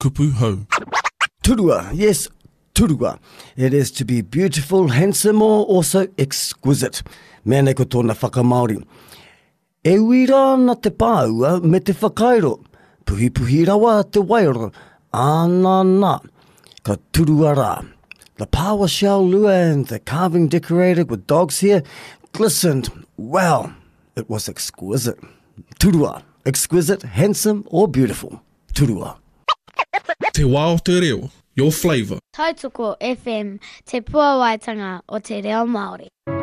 kupu hau. Turua, yes, turua. It is to be beautiful, handsome, or also exquisite. Mea nei ko tōna whakamaori. E uira na te pāua me te whakairo. Puhi puhi rawa te wairo. Anana. Ka turua rā. The pawa shell lua and the carving decorated with dog's hair glistened. Wow, it was exquisite. Turua. Exquisite, handsome, or beautiful. Turua. Te wā o te reo, your flavour. Tautoko FM, te puawaitanga o te reo Māori.